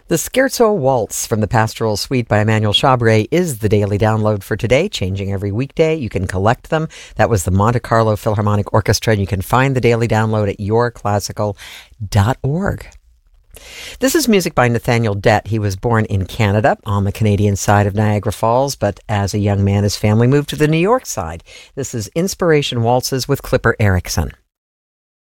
The Scherzo Waltz from the Pastoral Suite by Emmanuel Chabre is the daily download for today, changing every weekday. You can collect them. That was the Monte Carlo Philharmonic Orchestra, and you can find the daily download at yourclassical.org. This is music by Nathaniel Dett. He was born in Canada on the Canadian side of Niagara Falls, but as a young man, his family moved to the New York side. This is Inspiration Waltzes with Clipper Erickson.